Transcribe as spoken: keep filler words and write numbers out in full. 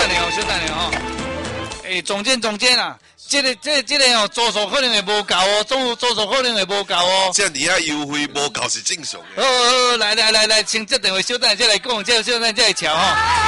等下哦，小等下哦。诶，总监总监啊，这个这个、这个哦，住宿可能会无够哦，住住宿可能会无够哦。 这样你要优惠无够是正常的。 好好好，来来来来，先接电话，小等下再来讲，这小等下再来瞧吼。